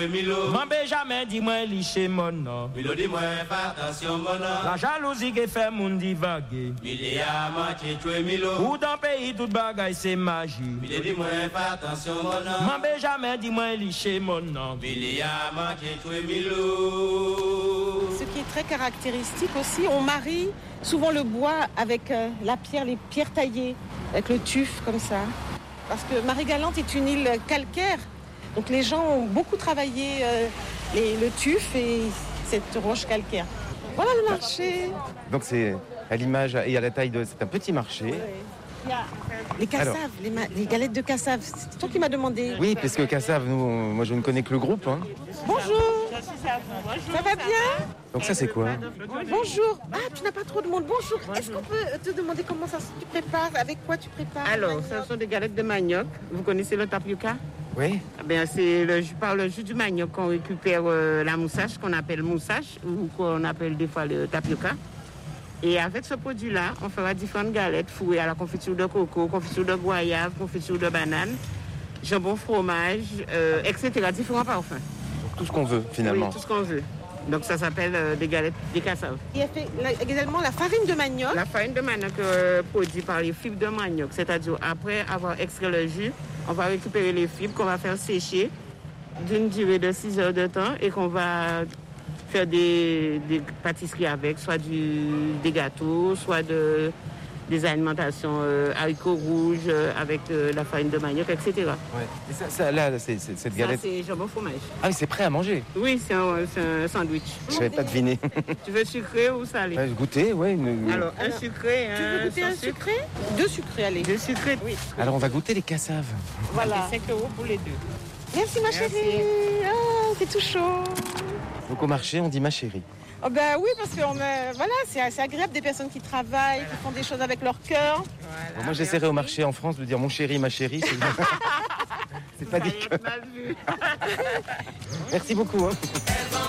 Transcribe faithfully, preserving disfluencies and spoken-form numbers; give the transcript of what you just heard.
M'en jamais dis-moi licher mon nom. Milo dis-moi pas attention mon nom. La jalousie qui fait mon divaguer. Mili a moitié tué Milo. Ou dans le pays toute bagaille c'est magie. Milo dis-moi pas attention mon nom. M'en jamais dis-moi licher mon nom. Mili a moitié tué Milo. Ce qui est très caractéristique aussi, on marie souvent le bois avec euh, la pierre, les pierres taillées, avec le tuf comme ça. Parce que Marie-Galante est une île calcaire. Donc les gens ont beaucoup travaillé euh, les, le tuf et cette roche calcaire. Voilà le marché. Donc c'est à l'image et à la taille de... C'est un petit marché. Il y a les cassaves, les, ma- les galettes de cassave. C'est toi qui m'as demandé. Oui, parce que Cassave, nous, on- moi je ne connais que le groupe. Hein. Bonjour. Ça va bien? Donc ça c'est quoi? Bonjour. Ah, tu n'as pas trop de monde. Bonjour. Est-ce qu'on peut te demander comment ça se tu prépares? Avec quoi tu prépares? Alors, ce sont des galettes de manioc. Vous connaissez le tapioca? Oui. Eh bien, c'est le jus, par le jus du manioc qu'on récupère euh, la moussage, qu'on appelle moussage, ou qu'on appelle des fois le tapioca. Et avec ce produit-là, on fera différentes galettes fourrées à la confiture de coco, confiture de goyave, confiture de banane, jambon fromage, euh, et cetera. Différents parfums. Donc, tout ce qu'on veut finalement. Oui, tout ce qu'on veut. Donc ça s'appelle euh, des galettes, des cassaves. Il y a fait la- également la farine de manioc. La farine de manioc euh, produite par les fibres de manioc, c'est-à-dire après avoir extrait le jus, on va récupérer les fibres qu'on va faire sécher d'une durée de six heures de temps et qu'on va faire des, des pâtisseries avec, soit du, des gâteaux, soit de, des alimentations euh, haricots rouges euh, avec euh, la farine de manioc, et cetera. Ouais. Et ça, ça, là, c'est, c'est- cette Ça, galette. c'est jambon fromage. Ah oui, c'est prêt à manger. Oui, c'est un, c'est un sandwich. Je savais pas deviner. Tu veux sucré ou salé? Ouais, goûter, ouais. une- Alors, un sucré, Tu veux un goûter sans un sucre. sucré? Deux sucrés, allez. Deux sucrés, oui. Alors on va goûter les cassaves. Voilà. cinq euros pour les deux. Merci ma Merci. chérie. Ah, c'est tout chaud. Donc au marché, on dit ma chérie. Oh ben oui, parce que on a- voilà, c'est c'est agréable des personnes qui travaillent, qui font des choses avec leur cœur. Voilà, Bon, moi j'essaierai au marché en France de dire mon chéri, ma chérie. C'est, c'est pas Ça y dit. est, mal vu. Merci beaucoup. Hein.